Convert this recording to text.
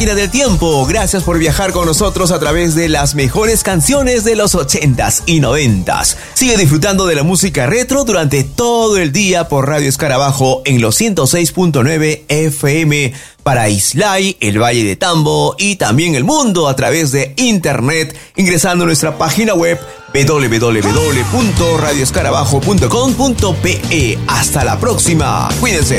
Del tiempo, gracias por viajar con nosotros a través de las mejores canciones de los 80s y 90s. Sigue disfrutando de la música retro durante todo el día por Radio Escarabajo en los 106.9 FM para Islay, el Valle de Tambo y también el mundo a través de internet ingresando a nuestra página web www.radioescarabajo.com.pe. Hasta la próxima, cuídense.